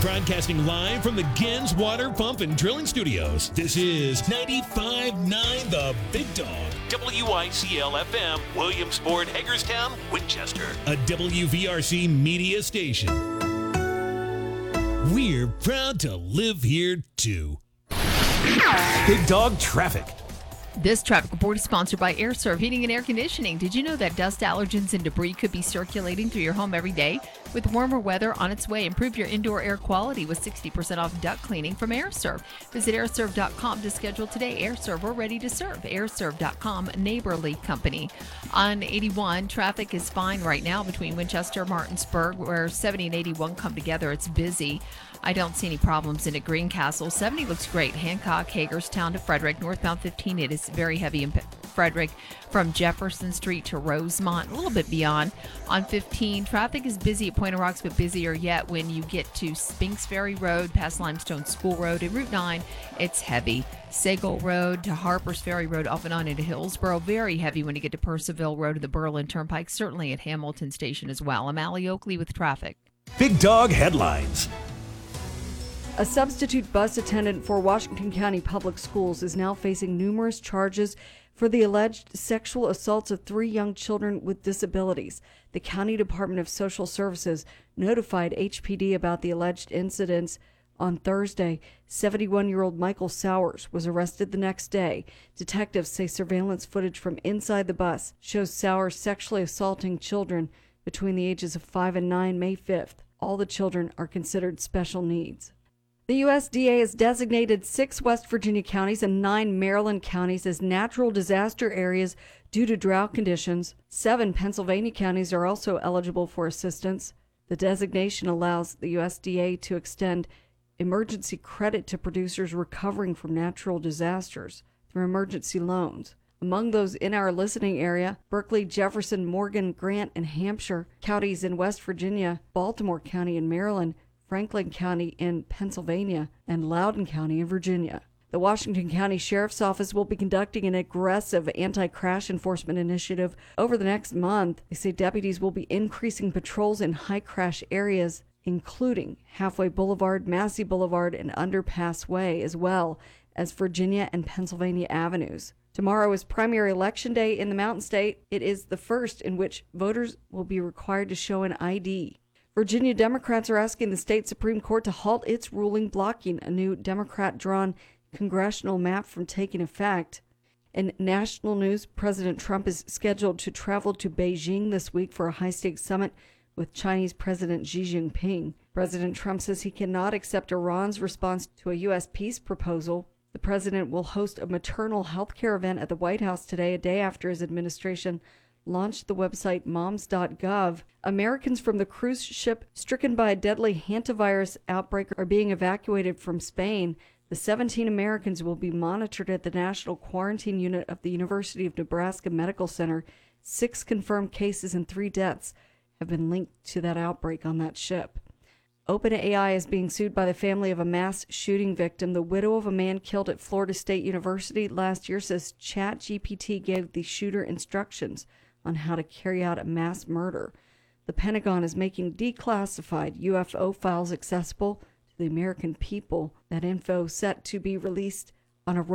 Broadcasting live from the Gens Water Pump and Drilling Studios. This is 95.9 The Big Dog. WICL FM, Williamsport, Hagerstown, Winchester. A WVRC media station. We're proud to live here, too. Big Dog Traffic. This traffic report is sponsored by AirServe Heating and Air Conditioning. Did you know that dust allergens and debris could be circulating through your home every day? With warmer weather on its way, improve your indoor air quality with 60% off duct cleaning from AirServe. Visit airserve.com to schedule today. AirServe, we're ready to serve. Airserve.com, neighborly company. On 81, traffic is fine right now between Winchester and Martinsburg, where 70 and 81 come together. It's busy. I don't see any problems in at Greencastle. 70 looks great. Hancock, Hagerstown to Frederick. Northbound 15, it is very heavy in Frederick from Jefferson Street to Rosemont, a little bit beyond. On 15, traffic is busy at Point of Rocks, but busier yet when you get to Spinks Ferry Road, past Limestone School Road. And Route 9, it's heavy. Sagal Road to Harpers Ferry Road, off and on into Hillsboro. Very heavy when you get to Percival Road to the Berlin Turnpike. Certainly at Hamilton Station as well. I'm Allie Oakley with traffic. Big Dog Headlines. A substitute bus attendant for Washington County Public Schools is now facing numerous charges for the alleged sexual assaults of 3 young children with disabilities. The County Department of Social Services notified HPD about the alleged incidents on Thursday. 71-year-old Michael Sowers was arrested the next day. Detectives say surveillance footage from inside the bus shows Sowers sexually assaulting children between the ages of 5 and 9 May 5th. All the children are considered special needs. The USDA has designated 6 West Virginia counties and 9 Maryland counties as natural disaster areas due to drought conditions. 7 Pennsylvania counties are also eligible for assistance. The designation allows the USDA to extend emergency credit to producers recovering from natural disasters through emergency loans. Among those in our listening area, Berkeley, Jefferson, Morgan, Grant, and Hampshire counties in West Virginia, Baltimore County in Maryland, Franklin County in Pennsylvania, and Loudoun County in Virginia. The Washington County Sheriff's Office will be conducting an aggressive anti-crash enforcement initiative over the next month. They say deputies will be increasing patrols in high-crash areas, including Halfway Boulevard, Massey Boulevard, and Underpass Way, as well as Virginia and Pennsylvania avenues. Tomorrow is primary election day in the Mountain State. It is the first in which voters will be required to show an ID. Virginia Democrats are asking the state Supreme Court to halt its ruling blocking a new Democrat-drawn congressional map from taking effect. In national news, President Trump is scheduled to travel to Beijing this week for a high-stakes summit with Chinese President Xi Jinping. President Trump says he cannot accept Iran's response to a U.S. peace proposal. The president will host a maternal health care event at the White House today, a day after his administration launched the website moms.gov. Americans from the cruise ship stricken by a deadly hantavirus outbreak are being evacuated from Spain. The 17 Americans will be monitored at the National Quarantine Unit of the University of Nebraska Medical Center. 6 confirmed cases and 3 deaths have been linked to that outbreak on that ship. OpenAI is being sued by the family of a mass shooting victim. The widow of a man killed at Florida State University last year says ChatGPT gave the shooter instructions on how to carry out a mass murder. The Pentagon is making declassified UFO files accessible to the American people. That info set to be released on a